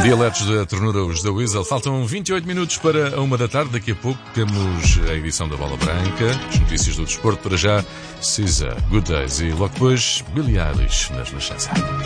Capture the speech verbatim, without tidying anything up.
Dialetos da ternura, os da Weasel. Faltam vinte e oito minutos para a uma da tarde. Daqui a pouco temos a edição da Bola Branca, as notícias do desporto. Para já, S Z A, Good Days e logo depois Billie Eilish nas Nascença.